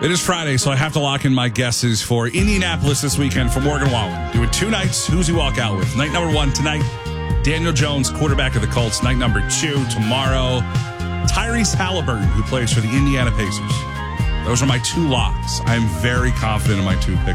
It is Friday, so I have to lock in my guesses for Indianapolis this weekend for Morgan Wallen. Doing 2 nights. Who's he walk out with? Night number 1 tonight, Daniel Jones, quarterback of the Colts. Night number 2 tomorrow, Tyrese Halliburton, who plays for the Indiana Pacers. Those are my 2 locks. I'm very confident in my 2 picks.